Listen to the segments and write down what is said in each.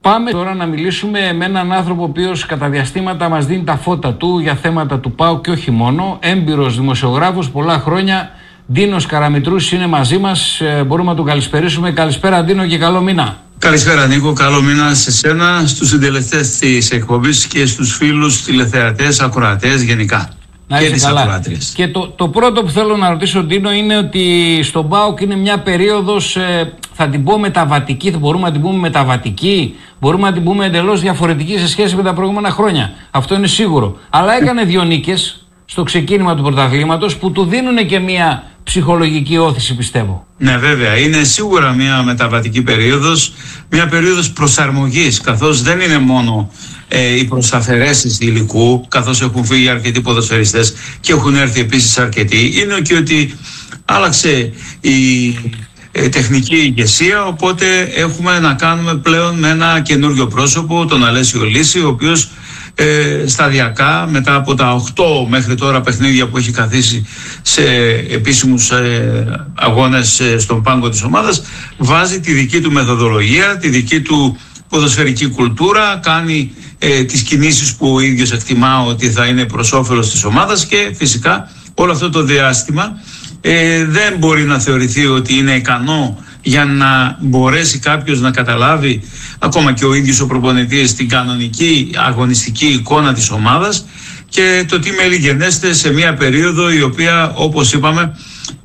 Πάμε τώρα να μιλήσουμε με έναν άνθρωπο ο οποίος κατά διαστήματα μας δίνει τα φώτα του για θέματα του ΠΑΟΚ και όχι μόνο. Έμπειρος δημοσιογράφος πολλά χρόνια. Ντίνος Καραμητρούς είναι μαζί μας. Μπορούμε να τον καλησπερίσουμε. Καλησπέρα Ντίνο και καλό μήνα. Καλησπέρα Νίκο, καλό μήνα σε σένα, στους συντελεστές της εκπομπής και στους φίλους τηλεθεατές, ακροατές γενικά. Να και τις καλά. ακροάτριες. Και το πρώτο που θέλω να ρωτήσω Ντίνο είναι ότι στον ΠΑΟΚ είναι μια περίοδος, θα την πω μεταβατική, μπορούμε να την πούμε μεταβατική, μπορούμε να την πούμε εντελώς διαφορετική σε σχέση με τα προηγούμενα χρόνια. Αυτό είναι σίγουρο. Αλλά έκανε 2 νίκες στο ξεκίνημα του πρωταθλήματος που του δίνουν και μια ψυχολογική όθηση, πιστεύω. Ναι, βέβαια. Είναι σίγουρα μια μεταβατική περίοδος, μια περίοδος προσαρμογής, καθώς δεν είναι μόνο οι προσαφαιρέσεις υλικού, καθώς έχουν φύγει αρκετοί ποδοσφαιριστές και έχουν έρθει επίσης αρκετοί. Είναι και ότι άλλαξε η τεχνική ηγεσία, οπότε έχουμε να κάνουμε πλέον με ένα καινούριο πρόσωπο, τον Αλέσιο Λύση, ο οποίος σταδιακά μετά από τα 8 μέχρι τώρα παιχνίδια που έχει καθίσει σε επίσημους αγώνες στον πάγκο της ομάδας, βάζει τη δική του μεθοδολογία, τη δική του ποδοσφαιρική κουλτούρα, κάνει τις κινήσεις που ο ίδιος εκτιμά ότι θα είναι προς όφελος της ομάδας και φυσικά όλο αυτό το διάστημα δεν μπορεί να θεωρηθεί ότι είναι ικανό για να μπορέσει κάποιος να καταλάβει, ακόμα και ο ίδιος ο προπονητής, την κανονική αγωνιστική εικόνα της ομάδας και το τι μελιγενέστε σε μια περίοδο η οποία, όπως είπαμε,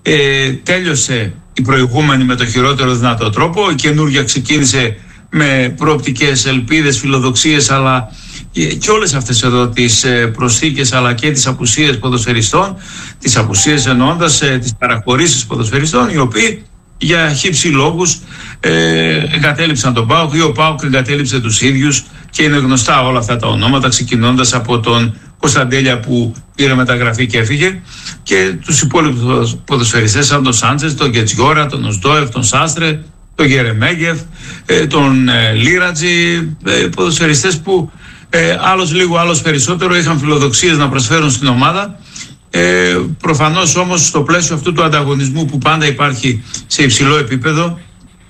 τέλειωσε η προηγούμενη με το χειρότερο δυνατό τρόπο. Η καινούργια ξεκίνησε με προοπτικές, ελπίδες, φιλοδοξίες, αλλά και όλες αυτές εδώ τις προσθήκες αλλά και τις απουσίες ποδοσφαιριστών, τις απουσίες εννοώντας τις παραχωρήσεις ποδοσφαιριστών, οι οποίοι για χύψη λόγους εγκατέλειψαν τον ΠΑΟΚ ή ο ΠΑΟΚ εγκατέλειψε τους ίδιους, και είναι γνωστά όλα αυτά τα ονόματα, ξεκινώντας από τον Κωνσταντέλια που πήρε μεταγραφή και έφυγε, και τους υπόλοιπους ποδοσφαιριστές σαν τον Σάντζες, τον Γκετζιόρα, τον Οσντόεφ, τον Σάστρε, τον Γερεμέγεφ, τον Λίρατζι, ποδοσφαιριστές που άλλος λίγο άλλος περισσότερο είχαν φιλοδοξίες να προσφέρουν στην ομάδα. Προφανώς όμως στο πλαίσιο αυτού του ανταγωνισμού που πάντα υπάρχει σε υψηλό επίπεδο,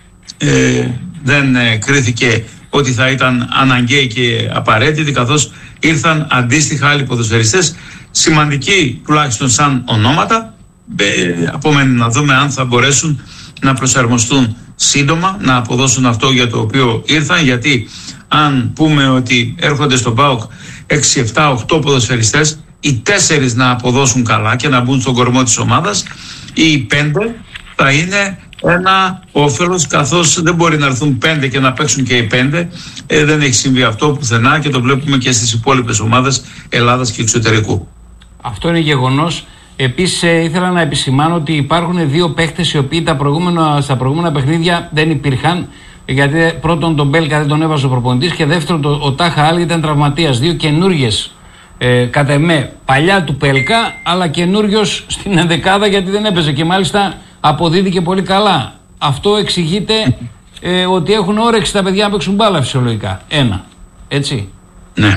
δεν κρίθηκε ότι θα ήταν αναγκαίοι και απαραίτητοι, καθώς ήρθαν αντίστοιχα άλλοι ποδοσφαιριστές σημαντικοί τουλάχιστον σαν ονόματα. Απομένει να δούμε αν θα μπορέσουν να προσαρμοστούν σύντομα, να αποδώσουν αυτό για το οποίο ήρθαν, γιατί αν πούμε ότι έρχονται στον ΠΑΟΚ 6, 7, 8 ποδοσφαιριστές, οι 4 να αποδώσουν καλά και να μπουν στον κορμό της ομάδας, οι 5 θα είναι ένα όφελος, καθώς δεν μπορεί να έρθουν 5 και να παίξουν και οι 5. Δεν έχει συμβεί αυτό πουθενά και το βλέπουμε και στις υπόλοιπες ομάδες Ελλάδας και εξωτερικού. Αυτό είναι γεγονός. Επίσης ήθελα να επισημάνω ότι υπάρχουν 2 παίχτες οι οποίοι στα προηγούμενα παιχνίδια δεν υπήρχαν, γιατί πρώτον τον Μπέλκα δεν τον έβαζε ο προπονητής και δεύτερον ο Τάχα Άλλη ήταν τραυματίας. 2 καινούργιες κατά εμέ παλιά του Πέλκα, αλλά καινούριος στην ενδεκάδα γιατί δεν έπαιζε και μάλιστα αποδίδηκε πολύ καλά. Αυτό εξηγείται ότι έχουν όρεξη τα παιδιά να παίξουν μπάλα φυσιολογικά. Έτσι. Ναι.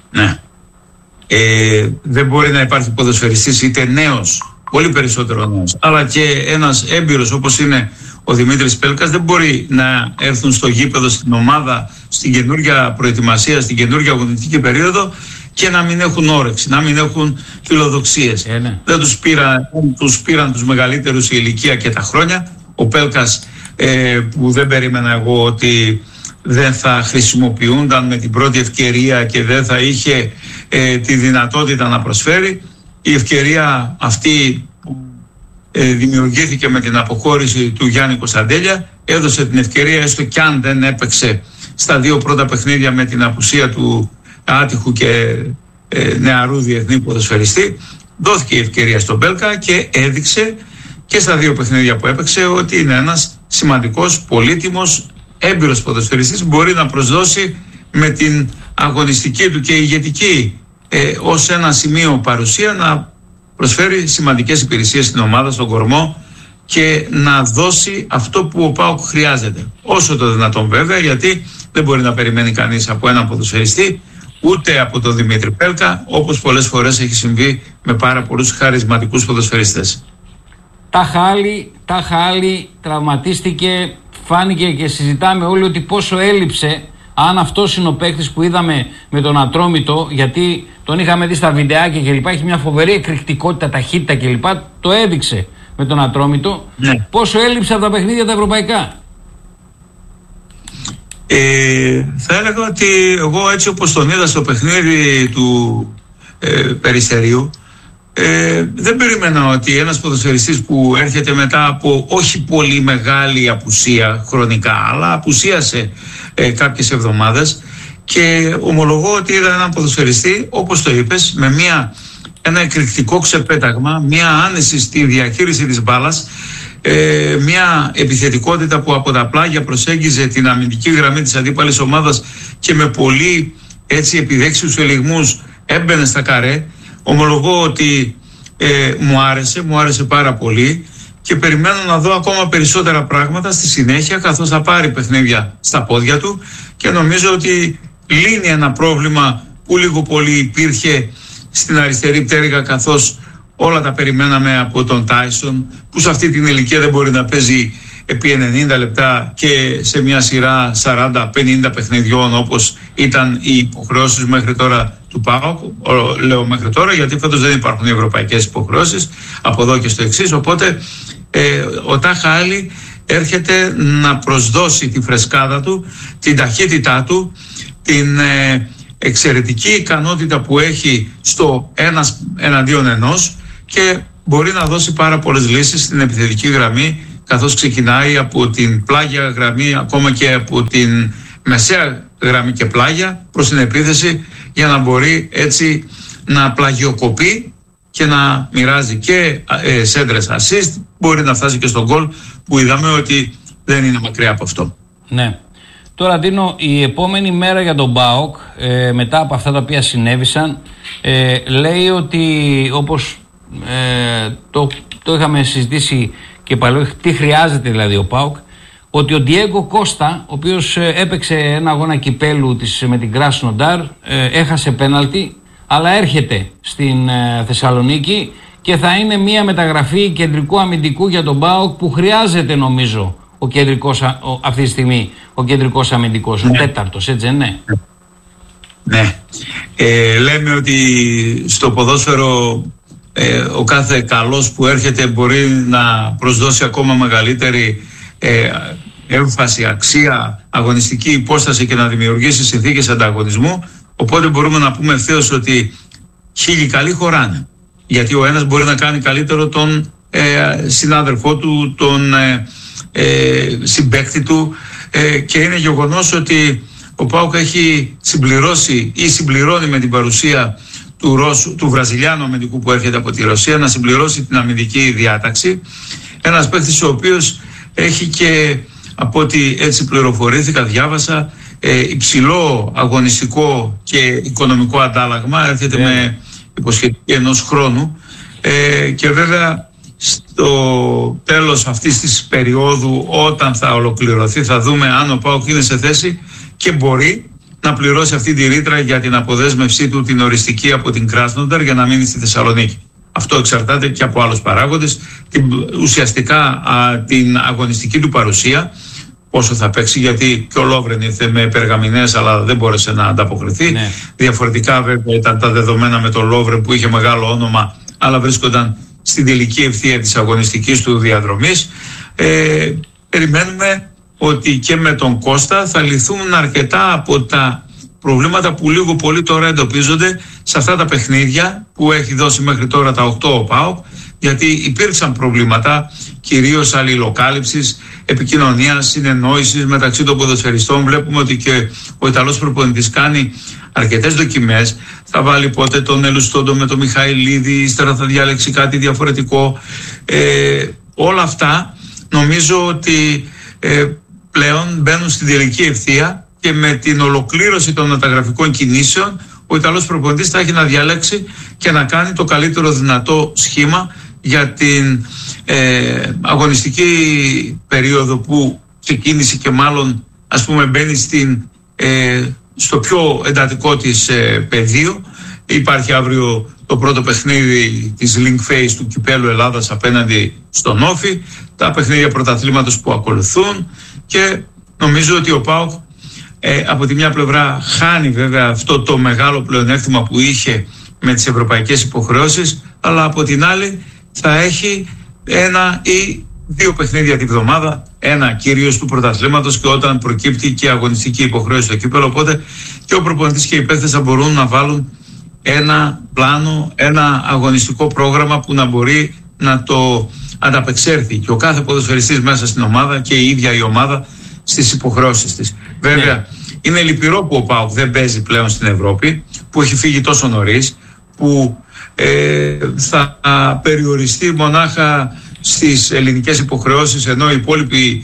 Δεν μπορεί να υπάρχει ποδοσφαιριστής είτε νέος, πολύ περισσότερο νέος, αλλά και ένας έμπειρος όπως είναι ο Δημήτρης Πέλκας, δεν μπορεί να έρθουν στο γήπεδο, στην ομάδα, στην καινούργια προετοιμασία, στην καινούργια αγωνιστική περίοδο και να μην έχουν όρεξη, να μην έχουν φιλοδοξίες. Δεν τους πήραν τους μεγαλύτερους η ηλικία και τα χρόνια. Ο Πέλκας που δεν περίμενα εγώ ότι δεν θα χρησιμοποιούνταν με την πρώτη ευκαιρία και δεν θα είχε τη δυνατότητα να προσφέρει. Η ευκαιρία αυτή που δημιουργήθηκε με την αποχώρηση του Γιάννη Κωνσταντέλια έδωσε την ευκαιρία, έστω κι αν δεν έπαιξε στα 2 πρώτα παιχνίδια με την απουσία του άτυχου και νεαρού διεθνή ποδοσφαιριστή, δόθηκε η ευκαιρία στον Μπέλκα και έδειξε και στα 2 παιχνίδια που έπαιξε ότι είναι ένας σημαντικός, πολύτιμος, έμπειρος ποδοσφαιριστής, μπορεί να προσδώσει με την αγωνιστική του και ηγετική ως ένα σημείο παρουσία να προσφέρει σημαντικές υπηρεσίες στην ομάδα, στον κορμό και να δώσει αυτό που ο ΠΑΟΚ χρειάζεται. Όσο το δυνατόν βέβαια, γιατί δεν μπορεί να περιμένει κανείς από έναν ποδοσφαιριστή, ούτε από τον Δημήτρη Πέλκα, όπως πολλές φορές έχει συμβεί με πάρα πολλούς χαρισματικούς ποδοσφαιριστές. Τάχα Άλλη τραυματίστηκε, φάνηκε και συζητάμε όλοι ότι πόσο έλειψε Αν αυτός είναι ο παίκτης που είδαμε με τον Ατρόμητο, γιατί τον είχαμε δει στα βιντεάκια κλπ. Έχει μια φοβερή εκρηκτικότητα, ταχύτητα κλπ. Το έδειξε με τον Ατρόμητο. Ναι. Πόσο έλειψε από τα παιχνίδια τα ευρωπαϊκά? Θα έλεγα ότι εγώ έτσι όπως τον είδα στο παιχνίδι του Περιστερίου, δεν περίμενα ότι ένας ποδοσφαιριστής που έρχεται μετά από όχι πολύ μεγάλη απουσία χρονικά, αλλά απουσίασε κάποιες εβδομάδες, και ομολογώ ότι είδα έναν ποδοσφαιριστή, όπως το είπες, με ένα εκρηκτικό ξεπέταγμα, μια άνεση στη διαχείριση της μπάλας, μια επιθετικότητα που από τα πλάγια προσέγγιζε την αμυντική γραμμή της αντίπαλης ομάδας και με πολύ έτσι επιδέξιους ελιγμούς έμπαινε στα καρέ. Ομολογώ ότι μου άρεσε πάρα πολύ και περιμένω να δω ακόμα περισσότερα πράγματα στη συνέχεια, καθώς θα πάρει παιχνίδια στα πόδια του, και νομίζω ότι λύνει ένα πρόβλημα που λίγο πολύ υπήρχε στην αριστερή πτέρυγα, καθώς όλα τα περιμέναμε από τον Τάισον, που σε αυτή την ηλικία δεν μπορεί να παίζει επί 90 λεπτά και σε μια σειρά 40-50 παιχνιδιών όπως ήταν οι υποχρεώσεις μέχρι τώρα του ΠΑΟΚ. Λέω μέχρι τώρα γιατί φέτος δεν υπάρχουν οι ευρωπαϊκές υποχρεώσεις από εδώ και στο εξής, οπότε ο Τάχα Άλλη έρχεται να προσδώσει τη φρεσκάδα του, την ταχύτητά του, την εξαιρετική ικανότητα που έχει στο ένας εναντίον ενός, και μπορεί να δώσει πάρα πολλές λύσεις στην επιθετική γραμμή, καθώς ξεκινάει από την πλάγια γραμμή, ακόμα και από την μεσαία γραμμή και πλάγια προς την επίθεση, για να μπορεί έτσι να πλαγιοκοπεί και να μοιράζει και σέντρες assist, μπορεί να φτάσει και στον γκολ που είδαμε ότι δεν είναι μακριά από αυτό. Ναι. Τώρα Ντίνο, η επόμενη μέρα για τον ΠΑΟΚ, μετά από αυτά τα οποία συνέβησαν, λέει ότι όπως το είχαμε συζητήσει και πάλι, τι χρειάζεται δηλαδή ο ΠΑΟΚ, ότι ο Ντιέγκο Κώστα, ο οποίος έπαιξε ένα αγώνα κυπέλου με την Κράσνονταρ, έχασε πέναλτι, αλλά έρχεται στην Θεσσαλονίκη και θα είναι μια μεταγραφή κεντρικού αμυντικού για τον ΠΑΟΚ που χρειάζεται, νομίζω, ο κεντρικός, αυτή τη στιγμή ο κεντρικός αμυντικός, ο τέταρτος, έτσι ναι? Ναι. Λέμε ότι στο ποδόσφαιρο ο κάθε καλός που έρχεται μπορεί να προσδώσει ακόμα μεγαλύτερη έμφαση, αξία, αγωνιστική υπόσταση και να δημιουργήσει συνθήκες ανταγωνισμού. Οπότε μπορούμε να πούμε ευθέως ότι χίλιοι καλοί χωράνε, γιατί ο ένας μπορεί να κάνει καλύτερο τον συνάδελφό του, τον συμπαίκτη του, και είναι γεγονός ότι ο ΠΑΟΚ έχει συμπληρώσει ή συμπληρώνει με την παρουσία του Βραζιλιάνου αμυντικού που έρχεται από τη Ρωσία να συμπληρώσει την αμυντική διάταξη. Ένας παίκτης ο οποίος έχει και, από ό,τι έτσι πληροφορήθηκα, διάβασα, υψηλό αγωνιστικό και οικονομικό αντάλλαγμα, έρχεται με υποσχετική ενός χρόνου, και βέβαια στο τέλος αυτής της περίοδου, όταν θα ολοκληρωθεί, θα δούμε αν ο ΠΑΟΚ είναι σε θέση και μπορεί να πληρώσει αυτή τη ρήτρα για την αποδέσμευσή του την οριστική από την Κράσνονταρ για να μείνει στη Θεσσαλονίκη. Αυτό εξαρτάται και από άλλους παράγοντες, ουσιαστικά την αγωνιστική του παρουσία, πόσο θα παίξει, γιατί και ο Λόβρεν ήρθε με περγαμηνές αλλά δεν μπόρεσε να ανταποκριθεί. Ναι. Διαφορετικά βέβαια ήταν τα δεδομένα με τον Λόβρεν που είχε μεγάλο όνομα αλλά βρίσκονταν στην τελική ευθεία της αγωνιστικής του διαδρομής. Περιμένουμε ότι και με τον Κώστα θα λυθούν αρκετά από τα προβλήματα που λίγο πολύ τώρα εντοπίζονται σε αυτά τα παιχνίδια που έχει δώσει μέχρι τώρα τα 8 ο ΠΑΟΚ, γιατί υπήρξαν προβλήματα κυρίως αλληλοκάλυψης, επικοινωνίας, συνεννόησης μεταξύ των ποδοσφαιριστών. Βλέπουμε ότι και ο Ιταλός προπονητής κάνει αρκετές δοκιμές. Θα βάλει πότε τον Ελουστόντο με τον Μιχαηλίδη, ύστερα θα διάλεξει κάτι διαφορετικό. Όλα αυτά νομίζω ότι πλέον μπαίνουν στην τελική ευθεία, και με την ολοκλήρωση των μεταγραφικών κινήσεων ο Ιταλός προπονητής θα έχει να διαλέξει και να κάνει το καλύτερο δυνατό σχήμα για την αγωνιστική περίοδο που ξεκίνησε και μάλλον ας πούμε μπαίνει στο πιο εντατικό της πεδίο. Υπάρχει αύριο το πρώτο παιχνίδι της Link Phase του Κυπέλλου Ελλάδας απέναντι στον Όφη, τα παιχνίδια πρωταθλήματος που ακολουθούν, και νομίζω ότι ο ΠΑΟΚ από τη μια πλευρά χάνει βέβαια αυτό το μεγάλο πλεονέκτημα που είχε με τις ευρωπαϊκές υποχρεώσεις, αλλά από την άλλη θα έχει 1 ή 2 παιχνίδια τη βδομάδα, ένα κυρίως του πρωταθλήματος και όταν προκύπτει και αγωνιστική υποχρέωση στο κύπελλο, οπότε και ο προπονητής και οι παίκτες θα μπορούν να βάλουν ένα πλάνο, ένα αγωνιστικό πρόγραμμα που να μπορεί να το ανταπεξέλθει και ο κάθε ποδοσφαιριστής μέσα στην ομάδα και η ίδια η ομάδα στις υποχρεώσεις της. Βέβαια, είναι λυπηρό που ο ΠΑΟΚ δεν παίζει πλέον στην Ευρώπη, που έχει φύγει τόσο νωρίς, που θα περιοριστεί μονάχα στις ελληνικές υποχρεώσεις, ενώ οι υπόλοιποι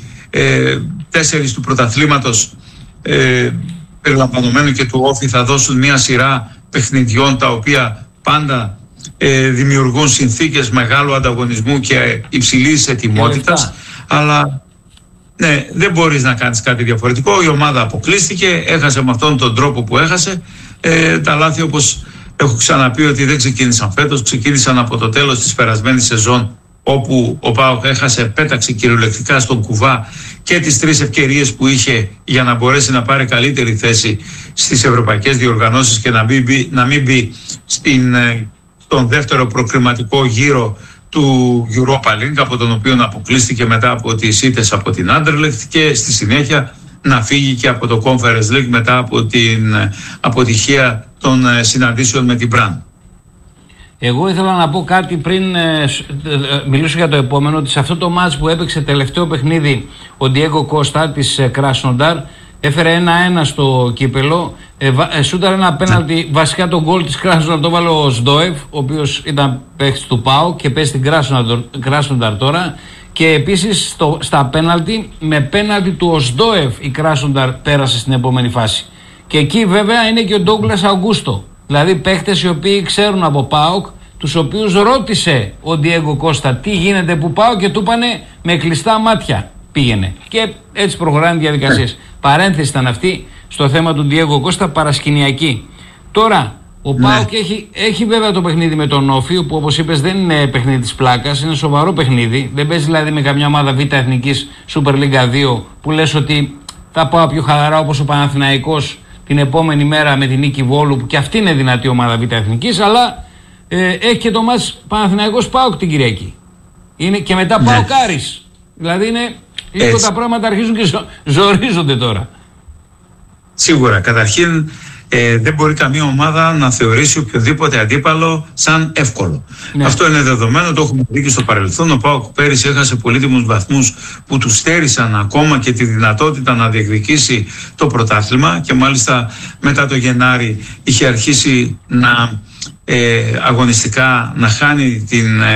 4 του πρωταθλήματος περιλαμβανομένου και του Όφη θα δώσουν μια σειρά παιχνιδιών τα οποία πάντα δημιουργούν συνθήκες μεγάλου ανταγωνισμού και υψηλής ετοιμότητας, αλλά ναι, δεν μπορείς να κάνεις κάτι διαφορετικό. Η ομάδα αποκλείστηκε, έχασε με αυτόν τον τρόπο που έχασε. Τα λάθη, όπως έχω ξαναπεί, ότι δεν ξεκίνησαν φέτος, ξεκίνησαν από το τέλος της περασμένης σεζόν, όπου ο ΠΑΟΚ πέταξε κυριολεκτικά στον κουβά και τις 3 ευκαιρίες που είχε για να μπορέσει να πάρει καλύτερη θέση στις ευρωπαϊκές διοργανώσεις και να μην μπει στον δεύτερο προκριματικό γύρο του Europa League, από τον οποίο αποκλείστηκε μετά από τις ήττες από την Anderlecht και στη συνέχεια να φύγει και από το Conference League μετά από την αποτυχία των συναντήσεων με την Μπραν. Εγώ ήθελα να πω κάτι πριν μιλήσω για το επόμενο, ότι σε αυτό το μάτς που έπαιξε τελευταίο παιχνίδι ο Ντιέγκο Κώστα της Κράσνονταρ, έφερε 1-1 στο κύπελο, σούταρε ένα πέναλτι, βασικά το γκολ της Κράσνονταρ το βάλε ο Σντόεφ, ο οποίος ήταν παίκτης του ΠΑΟΚ και παίζει στην Κράσνονταρ τώρα, και επίσης στα πέναλτι, με πέναλτι του Οσντόεφ η Κράσνονταρ πέρασε στην επόμενη φάση. Και εκεί βέβαια είναι και ο Ντόγκλας Αγκούστο. Δηλαδή παίχτες οι οποίοι ξέρουν από ΠΑΟΚ, τους οποίους ρώτησε ο Ντιέγκο Κώστα τι γίνεται που πάω και του είπανε με κλειστά μάτια πήγαινε. Και έτσι προχωράνε οι διαδικασίες. Παρένθεση ήταν αυτή στο θέμα του Ντιέγκο Κώστα, παρασκηνιακή. Τώρα ο ΠΑΟΚ έχει βέβαια το παιχνίδι με τον Όφη, που όπως είπες δεν είναι παιχνίδι της πλάκας, είναι σοβαρό παιχνίδι. Δεν παίζει δηλαδή με καμιά ομάδα Β' Εθνικής Super League 2 που λες ότι θα πάω πιο χαλαρά, όπως ο Παναθηναϊκός την επόμενη μέρα με την νίκη Βόλου, που και αυτή είναι δυνατή ομάδα Β' Εθνικής, αλλά έχει και το μάτς Παναθηναϊκός ΠΑΟΚ την Κυριακή. Είναι και μετά ΠΑΟΚ Άρης. Δηλαδή είναι λίγο τα πράγματα αρχίζουν και ζορίζονται τώρα. Σίγουρα. Καταρχήν δεν μπορεί καμία ομάδα να θεωρήσει οποιοδήποτε αντίπαλο σαν εύκολο. Ναι. Αυτό είναι δεδομένο, το έχουμε δει και στο παρελθόν. Ο ΠΑΟΚ πέρυσι έχασε πολύτιμους βαθμούς που του στέρισαν ακόμα και τη δυνατότητα να διεκδικήσει το πρωτάθλημα, και μάλιστα μετά το Γενάρη είχε αρχίσει να αγωνιστικά να χάνει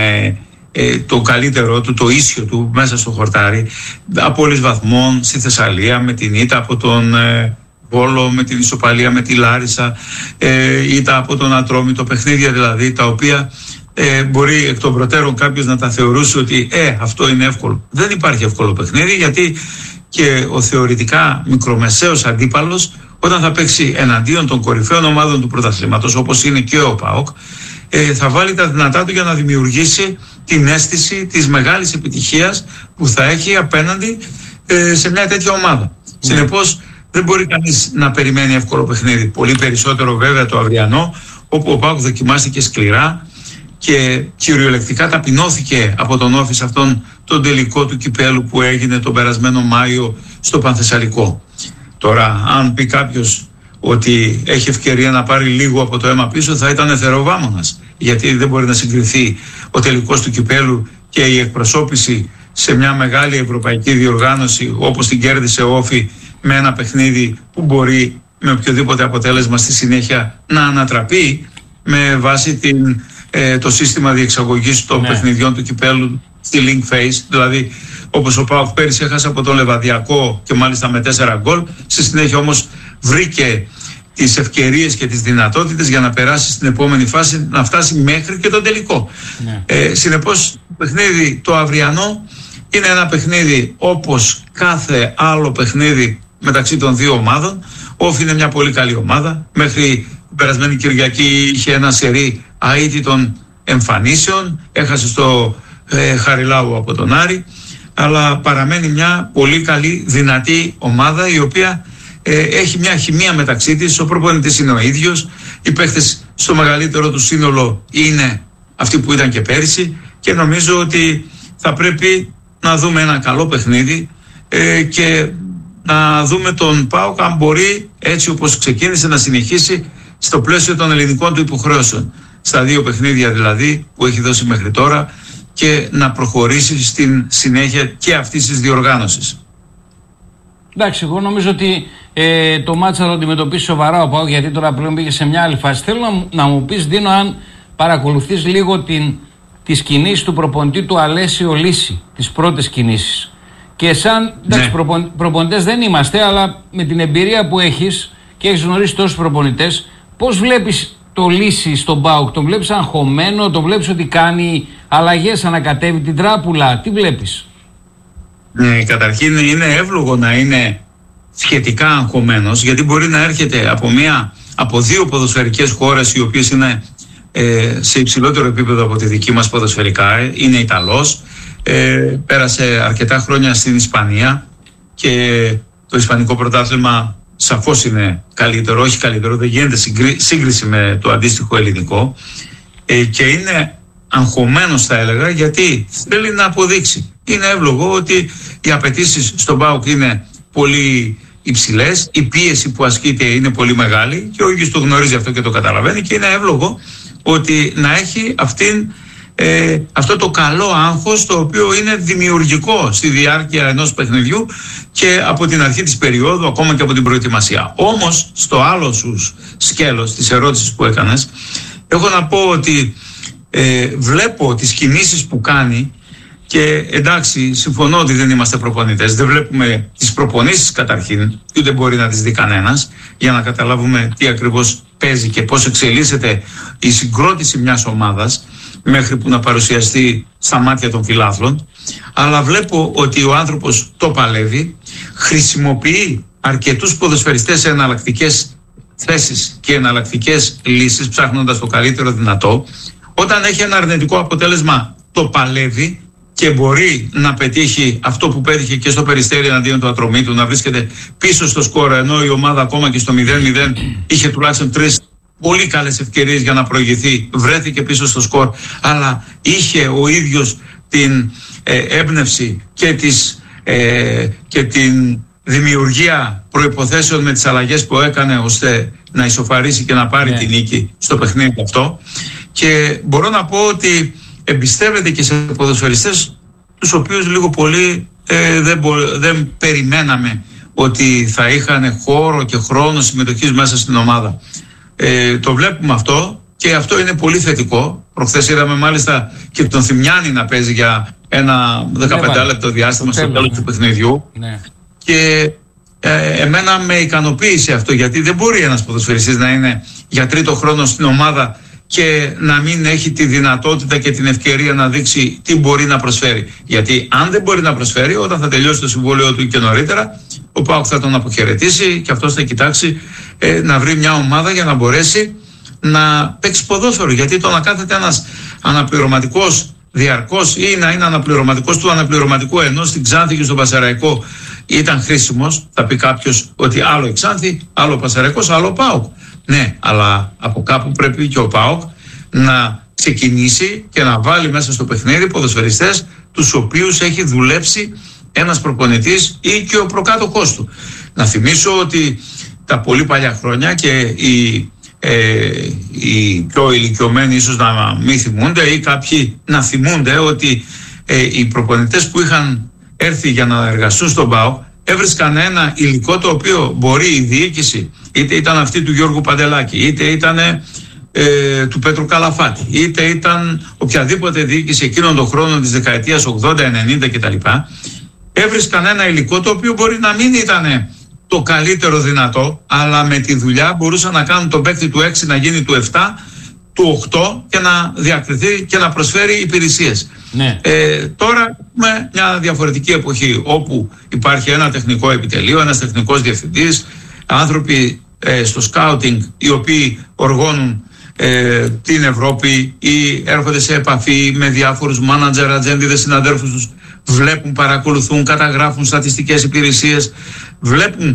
το καλύτερο του, το ίσιο του μέσα στο χορτάρι, απώλειες βαθμών στη Θεσσαλία με την ήττα από τον Βόλο, με την ισοπαλία με τη Λάρισα, ήττα από τον Ατρόμητο, παιχνίδια δηλαδή τα οποία μπορεί εκ των προτέρων κάποιος να τα θεωρούσε ότι αυτό είναι εύκολο. Δεν υπάρχει εύκολο παιχνίδι, γιατί και ο θεωρητικά μικρομεσαίος αντίπαλος, όταν θα παίξει εναντίον των κορυφαίων ομάδων του πρωταθλήματος, όπως είναι και ο ΠΑΟΚ, θα βάλει τα δυνατά του για να δημιουργήσει την αίσθηση της μεγάλης επιτυχίας που θα έχει απέναντι σε μια τέτοια ομάδα. Συνεπώς δεν μπορεί κανείς να περιμένει εύκολο παιχνίδι. Πολύ περισσότερο βέβαια το αυριανό, όπου ο ΠΑΟΚ δοκιμάστηκε σκληρά και κυριολεκτικά ταπεινώθηκε από τον Όφη σε αυτόν τον τελικό του κυπέλου που έγινε τον περασμένο Μάιο στο Πανθεσσαλικό. Τώρα, αν πει κάποιος ότι έχει ευκαιρία να πάρει λίγο από το αίμα πίσω, θα ήταν εθεροβάμωνας, γιατί δεν μπορεί να συγκριθεί ο τελικός του κυπέλου και η εκπροσώπηση σε μια μεγάλη ευρωπαϊκή διοργάνωση όπως την κέρδισε ο Όφη, με ένα παιχνίδι που μπορεί με οποιοδήποτε αποτέλεσμα στη συνέχεια να ανατραπεί με βάση το σύστημα διεξαγωγής των παιχνιδιών του κυπέλου στη link phase. Δηλαδή, όπως ο ΠΑΟΚ πέρυσι έχασε από τον Λεβαδιακό και μάλιστα με 4 γκολ, στη συνέχεια όμως βρήκε τις ευκαιρίες και τις δυνατότητες για να περάσει στην επόμενη φάση, να φτάσει μέχρι και τον τελικό. Συνεπώς, το παιχνίδι το αυριανό είναι ένα παιχνίδι όπως κάθε άλλο παιχνίδι μεταξύ των δύο ομάδων. Ο Όφη είναι μια πολύ καλή ομάδα. Μέχρι την περασμένη Κυριακή είχε ένα σερί αίτητων εμφανίσεων. Έχασε στο Χαριλάου από τον Άρη. Αλλά παραμένει μια πολύ καλή, δυνατή ομάδα, η οποία έχει μια χημεία μεταξύ της, ο προπονητής είναι ο ίδιος, οι παίχτες στο μεγαλύτερο του σύνολο είναι αυτοί που ήταν και πέρυσι, και νομίζω ότι θα πρέπει να δούμε ένα καλό παιχνίδι και να δούμε τον ΠΑΟΚ αν μπορεί, έτσι όπως ξεκίνησε, να συνεχίσει στο πλαίσιο των ελληνικών του υποχρεώσεων, στα 2 παιχνίδια δηλαδή που έχει δώσει μέχρι τώρα, και να προχωρήσει στην συνέχεια και αυτής της διοργάνωσης. Εντάξει, εγώ νομίζω ότι το μάτς θα το αντιμετωπίσει σοβαρά ο ΠΑΟΚ, γιατί τώρα πλέον πήγε σε μια άλλη φάση. Θέλω να μου πεις, Δίνο, αν παρακολουθείς λίγο τις κινήσεις του προπονητή του Αλέσιο Λύση, τις πρώτες κινήσεις. Και σαν προπονητές δεν είμαστε, αλλά με την εμπειρία που έχεις και έχεις γνωρίσει τόσους προπονητές, πώς βλέπεις το Λύση στον ΠΑΟΚ? Τον βλέπεις αγχωμένο, τον βλέπεις ότι κάνει αλλαγές, ανακατεύει την τράπουλα? Τι βλέπεις? Καταρχήν είναι εύλογο να είναι σχετικά αγχωμένος, γιατί μπορεί να έρχεται από 2 ποδοσφαιρικές χώρες οι οποίες είναι σε υψηλότερο επίπεδο από τη δική μας ποδοσφαιρικά. Είναι Ιταλός, πέρασε αρκετά χρόνια στην Ισπανία και το ισπανικό πρωτάθλημα σαφώς είναι καλύτερο, όχι καλύτερο, δεν γίνεται σύγκριση με το αντίστοιχο ελληνικό, και είναι αγχωμένος, θα έλεγα, γιατί θέλει να αποδείξει. Είναι εύλογο ότι οι απαιτήσεις στον ΠΑΟΚ είναι πολύ υψηλές, η πίεση που ασκείται είναι πολύ μεγάλη και ο ίδιος το γνωρίζει αυτό και το καταλαβαίνει, και είναι εύλογο ότι να έχει αυτό το καλό άγχος, το οποίο είναι δημιουργικό στη διάρκεια ενός παιχνιδιού και από την αρχή της περίοδου, ακόμα και από την προετοιμασία. Όμως, στο άλλο σου σκέλος της ερώτησης που έκανες, έχω να πω ότι βλέπω τις κινήσεις που κάνει, και εντάξει, συμφωνώ ότι δεν είμαστε προπονητές, δεν βλέπουμε τις προπονήσεις καταρχήν, ούτε μπορεί να τις δει κανένας, για να καταλάβουμε τι ακριβώς παίζει και πώς εξελίσσεται η συγκρότηση μιας ομάδας μέχρι που να παρουσιαστεί στα μάτια των φιλάθλων. Αλλά βλέπω ότι ο άνθρωπος το παλεύει, χρησιμοποιεί αρκετούς ποδοσφαιριστές σε εναλλακτικές θέσεις και εναλλακτικές λύσεις, ψάχνοντας το καλύτερο δυνατό. Όταν έχει ένα αρνητικό αποτέλεσμα, το παλεύει και μπορεί να πετύχει αυτό που πέτυχε και στο Περιστέρι εναντίον του Ατρομήτου, να βρίσκεται πίσω στο σκορ, ενώ η ομάδα ακόμα και στο 0-0 είχε τουλάχιστον 3 πολύ καλές ευκαιρίες για να προηγηθεί, βρέθηκε πίσω στο σκορ, αλλά είχε ο ίδιος την έμπνευση και την δημιουργία προϋποθέσεων με τις αλλαγές που έκανε, ώστε να ισοφαρίσει και να πάρει τη νίκη στο παιχνίδι αυτό. Και μπορώ να πω ότι εμπιστεύεται και σε ποδοσφαιριστές τους οποίους λίγο πολύ δεν περιμέναμε ότι θα είχαν χώρο και χρόνο συμμετοχής μέσα στην ομάδα. Το βλέπουμε αυτό και αυτό είναι πολύ θετικό. Προχθές είδαμε μάλιστα και τον Θημιάνη να παίζει για ένα 15 λεπτό διάστημα στο τέλος του παιχνιδιού. Και εμένα με ικανοποίησε αυτό, γιατί δεν μπορεί ένας ποδοσφαιριστής να είναι για 3ο χρόνο στην ομάδα και να μην έχει τη δυνατότητα και την ευκαιρία να δείξει τι μπορεί να προσφέρει. Γιατί αν δεν μπορεί να προσφέρει, όταν θα τελειώσει το συμβόλαιο του και νωρίτερα, ο ΠΑΟΚ θα τον αποχαιρετήσει και αυτός θα κοιτάξει να βρει μια ομάδα για να μπορέσει να παίξει ποδόσφαιρο. Γιατί το να κάθεται ένας αναπληρωματικός διαρκώς ή να είναι αναπληρωματικός του αναπληρωματικού, ενώ στην Ξάνθη και στον Πασαραϊκό ήταν χρήσιμος, θα πει κάποιος ότι άλλο η Ξάνθη, άλλο ο Πασαραϊκός, άλλο ο ΠΑΟΚ. Ναι, αλλά από κάπου πρέπει και ο ΠΑΟΚ να ξεκινήσει και να βάλει μέσα στο παιχνίδι ποδοσφαιριστές τους οποίους έχει δουλέψει ένας προπονητής ή και ο προκάτοχός του. Να θυμίσω ότι τα πολύ παλιά χρόνια, και οι πιο ηλικιωμένοι ίσως να μην θυμούνται ή κάποιοι να θυμούνται, ότι οι προπονητές που είχαν έρθει για να εργαστούν στον ΠΑΟΚ έβρισκαν ένα υλικό το οποίο μπορεί η διοίκηση, είτε ήταν αυτή του Γιώργου Παντελάκη, είτε ήταν του Πέτρου Καλαφάτη, είτε ήταν οποιαδήποτε διοίκηση εκείνων των χρόνων της δεκαετίας 80-90 κτλ. Έβρισκαν ένα υλικό το οποίο μπορεί να μην ήταν το καλύτερο δυνατό, αλλά με τη δουλειά μπορούσαν να κάνουν τον παίκτη του 6 να γίνει του 7, του 8 και να διακριθεί και να προσφέρει υπηρεσίες. Ναι. Τώρα έχουμε μια διαφορετική εποχή, όπου υπάρχει ένα τεχνικό επιτελείο, ένας τεχνικός διευθυντής, άνθρωποι στο σκάουτινγκ οι οποίοι οργώνουν την Ευρώπη ή έρχονται σε επαφή με διάφορους μάνατζερ, ατζέντιδες, συναδέρφους τους, βλέπουν, παρακολουθούν, καταγράφουν στατιστικές υπηρεσίες, βλέπουν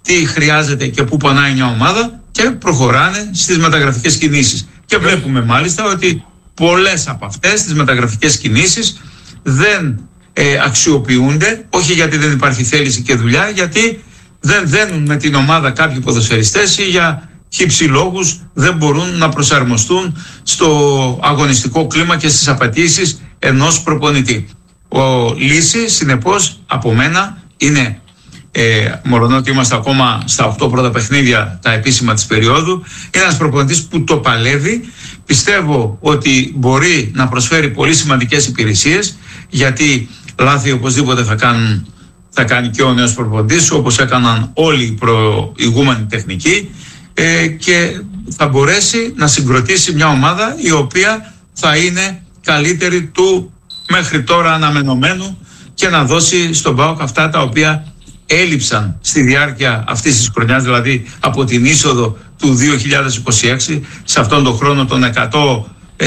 τι χρειάζεται και πού πονάει μια ομάδα και προχωράνε στις μεταγραφικές κινήσεις. Και βλέπουμε μάλιστα ότι πολλές από αυτές τις μεταγραφικές κινήσεις δεν αξιοποιούνται, όχι γιατί δεν υπάρχει θέληση και δουλειά, γιατί δεν δένουν με την ομάδα κάποιοι ποδοσφαιριστές ή για χύψη λόγους δεν μπορούν να προσαρμοστούν στο αγωνιστικό κλίμα και στις απαιτήσεις ενός προπονητή. Λύση, συνεπώς, από μένα είναι, μόλον ότι είμαστε ακόμα στα 8 πρώτα παιχνίδια τα επίσημα της περίοδου, είναι ένας προπονητής που το παλεύει. Πιστεύω ότι μπορεί να προσφέρει πολύ σημαντικές υπηρεσίες, γιατί λάθη οπωσδήποτε θα κάνει και ο νέος προπονητής, όπως έκαναν όλοι οι προηγούμενοι τεχνικοί, και θα μπορέσει να συγκροτήσει μια ομάδα η οποία θα είναι καλύτερη του μέχρι τώρα αναμενωμένου και να δώσει στον ΠΑΟΚ αυτά τα οποία έλειψαν στη διάρκεια αυτής της χρονιάς, δηλαδή από την είσοδο του 2026, σε αυτόν τον χρόνο των 100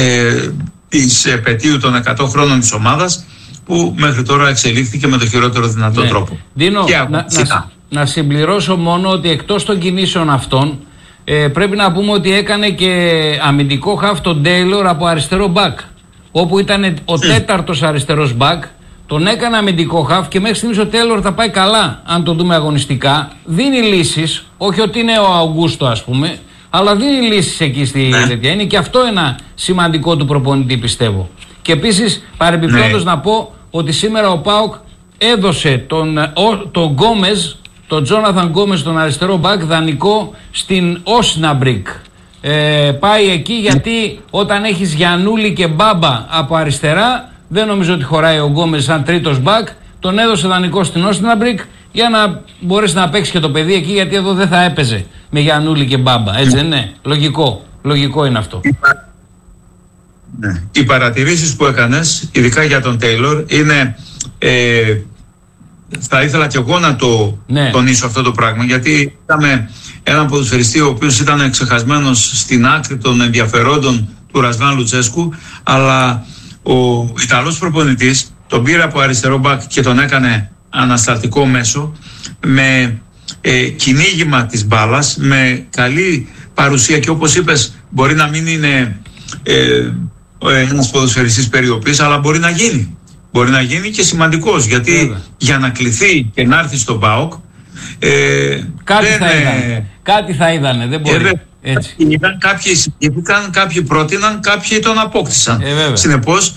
της επετείου των 100 χρόνων της ομάδας, που μέχρι τώρα εξελίχθηκε με το χειρότερο δυνατό τρόπο. Δίνω, να συμπληρώσω μόνο ότι εκτός των κινήσεων αυτών πρέπει να πούμε ότι έκανε και αμυντικό χαφ τον Τέιλορ από αριστερό μπακ, όπου ήταν ο τέταρτος αριστερός μπακ. Τον έκανε αμυντικό χαφ και μέχρι στιγμής ο Τέιλορ θα πάει καλά, αν το δούμε αγωνιστικά. Δίνει λύσεις, όχι ότι είναι ο Αουγκούστο ας πούμε, αλλά δίνει λύσεις εκεί στη τέτοια. Είναι και αυτό ένα σημαντικό του προπονητή, πιστεύω. Και επίσης παρεμπιπτόντως να πω ότι σήμερα ο ΠΑΟΚ έδωσε τον Γκόμεζ, τον Τζόναθαν Γκόμεζ, τον αριστερό μπακ, δανεικό στην Όσναμπρικ. Πάει εκεί γιατί όταν έχεις Γιαννούλη και Μπάμπα από αριστερά, δεν νομίζω ότι χωράει ο Γκόμεζ σαν τρίτος μπακ. Τον έδωσε δανεικό στην Όσναμπρικ για να μπορέσει να παίξει και το παιδί εκεί, γιατί εδώ δεν θα έπαιζε με Γιαννούλη και Μπάμπα. Έτσι δεν είναι? Λογικό είναι αυτό. Ναι. Οι παρατηρήσεις που έκανες, ειδικά για τον Τέιλορ, είναι... θα ήθελα και εγώ να το τονίσω αυτό το πράγμα, γιατί είδαμε έναν ποδοσφαιριστή ο οποίος ήταν ξεχασμένος στην άκρη των ενδιαφερόντων του Ρασβάν Λουτσέσκου, αλλά ο Ιταλός προπονητής τον πήρε από αριστερό μπακ και τον έκανε ανασταλτικό μέσο, με κυνήγημα της μπάλας, με καλή παρουσία, και όπως είπες μπορεί να μην είναι ένας ποδοσφαιριστής περιοπής, αλλά μπορεί να γίνει. Μπορεί να γίνει και σημαντικός, γιατί για να κληθεί και να έρθει στον ΠΑΟΚ κάτι θα είδανε, δεν μπορεί. Έτσι. Κάποιοι συμμετείχαν, κάποιοι πρότειναν, κάποιοι τον απόκτησαν. Συνεπώς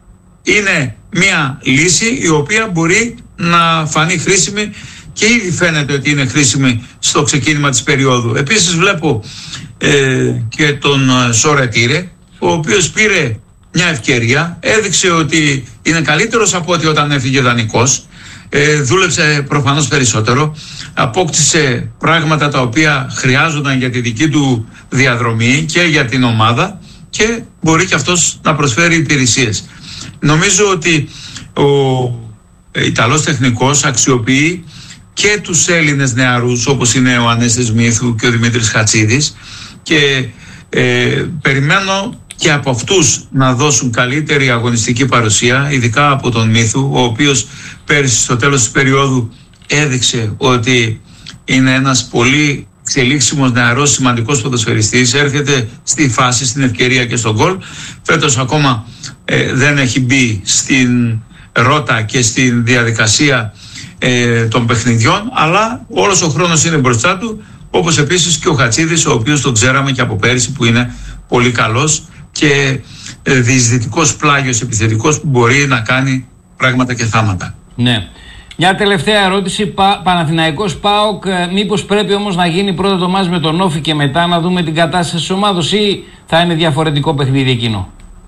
είναι μια λύση η οποία μπορεί να φανεί χρήσιμη, και ήδη φαίνεται ότι είναι χρήσιμη στο ξεκίνημα της περίοδου. Επίσης βλέπω και τον Σορετήρε, ο οποίος πήρε μια ευκαιρία, έδειξε ότι είναι καλύτερος από ό,τι όταν έφυγε δανεικός, δούλεψε προφανώς περισσότερο, απόκτησε πράγματα τα οποία χρειάζονταν για τη δική του διαδρομή και για την ομάδα, και μπορεί και αυτός να προσφέρει υπηρεσίες. Νομίζω ότι ο Ιταλός τεχνικός αξιοποιεί και τους Έλληνες νεαρούς, όπως είναι ο Ανέστης Μύθου και ο Δημήτρης Χατσίδης, και περιμένω και από αυτούς να δώσουν καλύτερη αγωνιστική παρουσία, ειδικά από τον Μύθου, ο οποίος πέρυσι στο τέλος της περίοδου έδειξε ότι είναι ένας πολύ εξελίξιμος νεαρός σημαντικός ποδοσφαιριστής, έρχεται στη φάση, στην ευκαιρία και στον γκολ. Φέτος ακόμα δεν έχει μπει στην ρότα και στην διαδικασία των παιχνιδιών, αλλά όλος ο χρόνος είναι μπροστά του, όπως επίσης και ο Χατσίδης, ο οποίος τον ξέραμε και από πέρυσι που είναι πολύ καλός και διεισδυτικός πλάγιος επιθετικός, που μπορεί να κάνει πράγματα και θάματα. Ναι. Μια τελευταία ερώτηση. Παναθηναϊκός ΠΑΟΚ, μήπως πρέπει όμως να γίνει πρώτα το μάτς με τον Όφη και μετά να δούμε την κατάσταση της ομάδος, ή θα είναι διαφορετικό παιχνίδι εκείνο?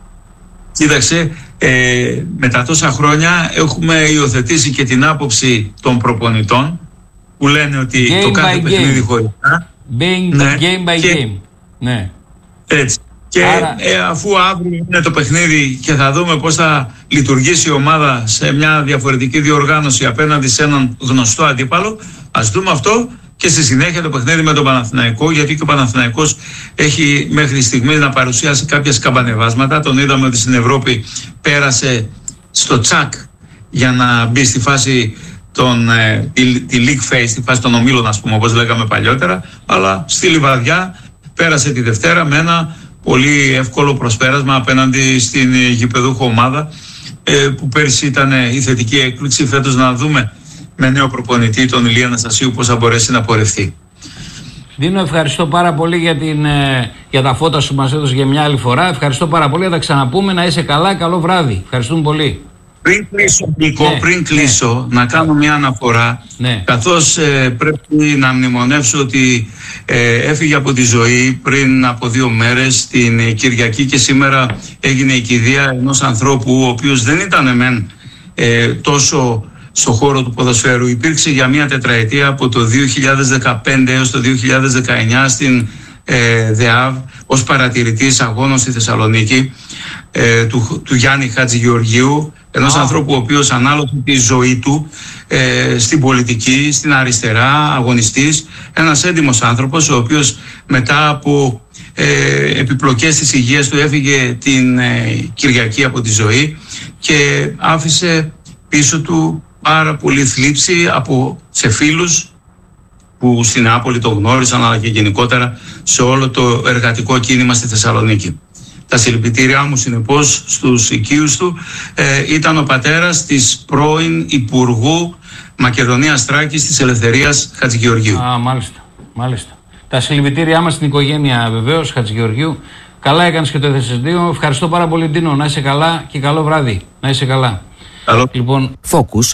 Κοίταξε, μετά τόσα χρόνια έχουμε υιοθετήσει και την άποψη των προπονητών που λένε ότι game το κάθε παιχνίδι χωριστά. Game by game. Ναι. Έτσι. Και αφού αύριο είναι το παιχνίδι και θα δούμε πώς θα λειτουργήσει η ομάδα σε μια διαφορετική διοργάνωση απέναντι σε έναν γνωστό αντίπαλο, ας δούμε αυτό και στη συνέχεια το παιχνίδι με τον Παναθηναϊκό, γιατί και ο Παναθηναϊκός έχει μέχρι στιγμή να παρουσιάσει κάποια σκαμπανεβάσματα. Τον είδαμε ότι στην Ευρώπη πέρασε στο τσακ για να μπει στη φάση τη League Phase, τη φάση των ομίλων, ας πούμε, όπως λέγαμε παλιότερα, αλλά στη Λιβαδιά πέρασε τη Δευτέρα με ένα πολύ εύκολο προσπέρασμα απέναντι στην γηπεδούχο ομάδα, που πέρσι ήταν η θετική έκπληξη. Φέτος να δούμε με νέο προπονητή, τον Ηλία Αναστασίου, πώς θα μπορέσει να πορευτεί. Δίνω, ευχαριστώ πάρα πολύ για τα φώτα σου μας έδωσε για μια άλλη φορά. Ευχαριστώ πάρα πολύ, θα τα ξαναπούμε. Να είσαι καλά, καλό βράδυ. Ευχαριστούμε πολύ. Πριν κλείσω, Νίκο, να κάνω μια αναφορά, καθώς πρέπει να μνημονεύσω ότι έφυγε από τη ζωή πριν από 2 μέρες την Κυριακή, και σήμερα έγινε η κηδεία ενός ανθρώπου ο οποίος δεν ήταν τόσο στο χώρο του ποδοσφαίρου. Υπήρξε για μια τετραετία από το 2015 έως το 2019 στην ΔΕΑΒ ως παρατηρητής αγώνων στη Θεσσαλονίκη, του Γιάννη Χατζηγεωργίου, ενός ανθρώπου ο οποίος ανάλογε τη ζωή του στην πολιτική, στην αριστερά, αγωνιστής, ένας έντιμος άνθρωπος, ο οποίος μετά από επιπλοκές της υγείας του έφυγε την Κυριακή από τη ζωή και άφησε πίσω του πάρα πολύ θλίψη σε φίλους που στην Νεάπολη το γνώρισαν, αλλά και γενικότερα σε όλο το εργατικό κίνημα στη Θεσσαλονίκη. Τα συλληπιτήριά μου συνεπώς στους οικείους του. Ήταν ο πατέρας της πρώην Υπουργού Μακεδονίας Θράκης της Ελευθερίας Χατζηγεωργίου. Μάλιστα. Τα συλληπιτήριά μας στην οικογένεια βεβαίως Χατζηγεωργίου. Καλά έκανες και το έθεσες 2. Ευχαριστώ πάρα πολύ, Ντίνο. Να είσαι καλά και καλό βράδυ. Να είσαι καλά. Λοιπόν... Focus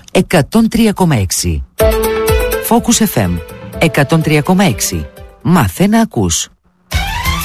103,6. Focus FM 103,6. Μάθε να ακούς.